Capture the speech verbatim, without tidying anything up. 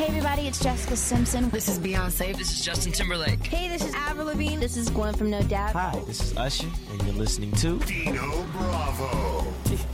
Hey everybody, it's Jessica Simpson. This is Beyonce. This is Justin Timberlake. Hey, this is Avril Lavigne. This is Gwen from No Doubt. Hi, this is Usher, and you're listening to Dino Bravo.